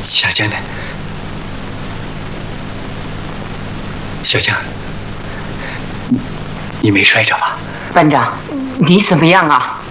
小江呢？小江，你没摔着吧？ 班长，你怎么样啊？